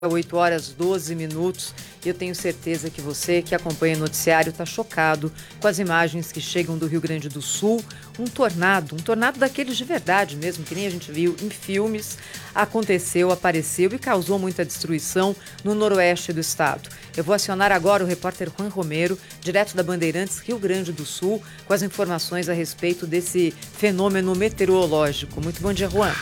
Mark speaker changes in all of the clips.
Speaker 1: 8 horas 12 minutos. Eu tenho certeza que você que acompanha o noticiário está chocado com as imagens que chegam do Rio Grande do Sul. Um tornado daqueles de verdade mesmo, que nem a gente viu em filmes, apareceu e causou muita destruição no noroeste do estado. Eu vou acionar agora o repórter Juan Romero, direto da Bandeirantes, Rio Grande do Sul, com as informações a respeito desse fenômeno meteorológico. Muito bom dia, Juan.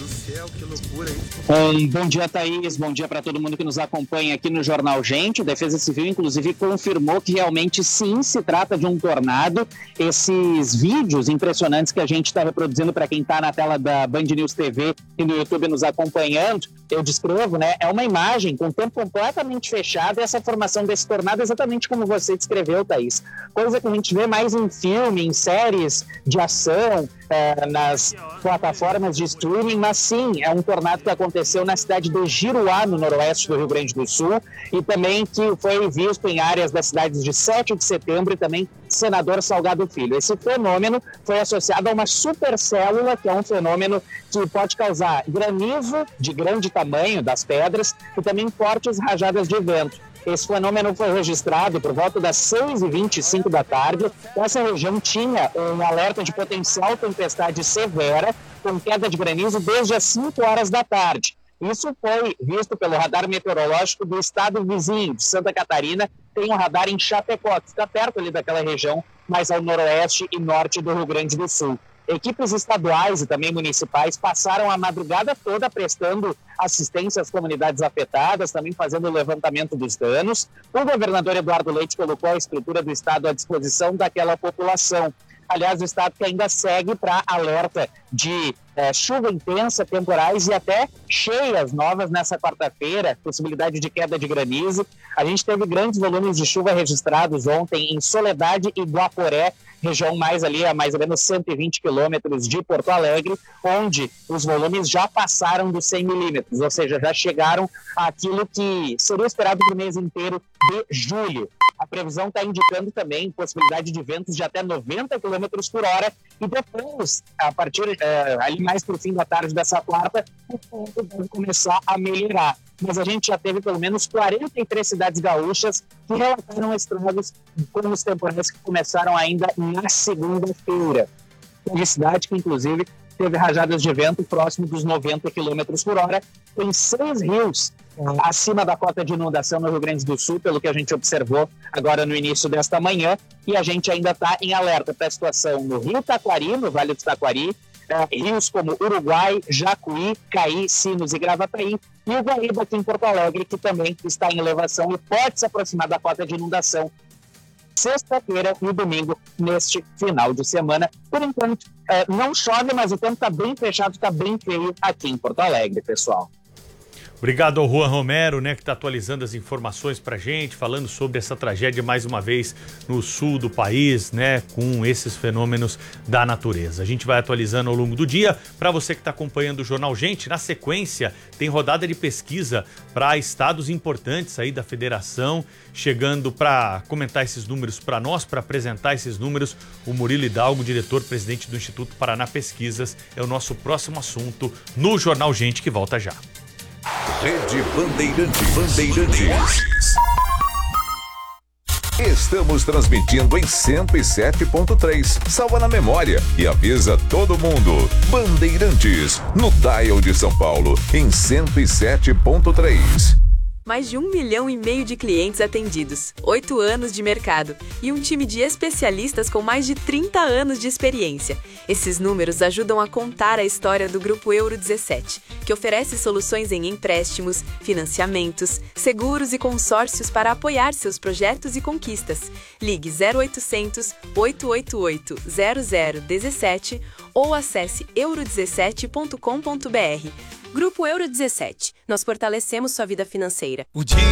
Speaker 2: Que loucura, hein? Bom dia, Thaís. Bom dia para todo mundo que nos acompanha aqui no Jornal Gente. A Defesa Civil, inclusive, confirmou que realmente sim se trata de um tornado. Esses vídeos impressionantes que a gente está reproduzindo para quem está na tela da Band News TV e no YouTube nos acompanhando, eu descrevo, né? É uma imagem com o tempo completamente fechado e essa formação desse tornado exatamente como você descreveu, Thaís. Coisa que a gente vê mais em filme, em séries de ação, nas plataformas de streaming, mas sim, é um tornado que aconteceu na cidade de Giruá, no noroeste do Rio Grande do Sul, e também que foi visto em áreas das cidades de 7 de setembro e também Senador Salgado Filho. Esse fenômeno foi associado a uma supercélula, que é um fenômeno que pode causar granizo de grande tamanho das pedras e também fortes rajadas de vento. Esse fenômeno foi registrado por volta das 6h25 da tarde. Essa região tinha um alerta de potencial tempestade severa, com queda de granizo desde as 5 horas da tarde. Isso foi visto pelo radar meteorológico do estado vizinho, de Santa Catarina. Tem um radar em Chapecó, que está perto ali daquela região, mais ao noroeste e norte do Rio Grande do Sul. Equipes estaduais e também municipais passaram a madrugada toda prestando assistência às comunidades afetadas, também fazendo o levantamento dos danos. O governador Eduardo Leite colocou a estrutura do estado à disposição daquela população. Aliás, o estado que ainda segue para alerta de chuva intensa, temporais e até cheias novas nessa quarta-feira, possibilidade de queda de granizo. A gente teve grandes volumes de chuva registrados ontem em Soledade e Guaporé, região mais ali a mais ou menos 120 quilômetros de Porto Alegre, onde os volumes já passaram dos 100 milímetros, ou seja, já chegaram àquilo que seria esperado para o mês inteiro de julho. A previsão está indicando também possibilidade de ventos de até 90 km por hora e depois, a partir ali mais para o fim da tarde dessa quarta, o tempo deve começar a melhorar. Mas a gente já teve pelo menos 43 cidades gaúchas que relataram estragos com os temporais que começaram ainda na segunda-feira. Tem cidade que, inclusive, teve rajadas de vento próximo dos 90 km por hora. Tem 6 rios acima da cota de inundação no Rio Grande do Sul, pelo que a gente observou agora no início desta manhã, e a gente ainda está em alerta para a situação no Rio Taquari, no Vale do Taquari, rios como Uruguai, Jacuí, Caí, Sinos e Gravataí, e o Guaíba aqui em Porto Alegre, que também está em elevação e pode se aproximar da cota de inundação sexta-feira e domingo, neste final de semana. Por enquanto, não chove, mas o tempo está bem fechado, está bem feio aqui em Porto Alegre, pessoal.
Speaker 3: Obrigado ao Juan Romero, né, que está atualizando as informações para a gente, falando sobre essa tragédia mais uma vez no sul do país, né, com esses fenômenos da natureza. A gente vai atualizando ao longo do dia. Para você que está acompanhando o Jornal Gente, na sequência tem rodada de pesquisa para estados importantes aí da federação, chegando para comentar esses números para nós, para apresentar esses números, o Murilo Hidalgo, diretor-presidente do Instituto Paraná Pesquisas, é o nosso próximo assunto no Jornal Gente, que volta já.
Speaker 4: Rede Bandeirantes. Estamos transmitindo em 107.3. Salva na memória e avisa todo mundo. Bandeirantes, no dial de São Paulo, em 107.3.
Speaker 5: Mais de 1,5 milhão de clientes atendidos, 8 anos de mercado e um time de especialistas com mais de 30 anos de experiência. Esses números ajudam a contar a história do Grupo Euro 17, que oferece soluções em empréstimos, financiamentos, seguros e consórcios para apoiar seus projetos e conquistas. Ligue 0800 888 0017 ou acesse euro17.com.br. Grupo Euro 17. Nós fortalecemos sua vida financeira.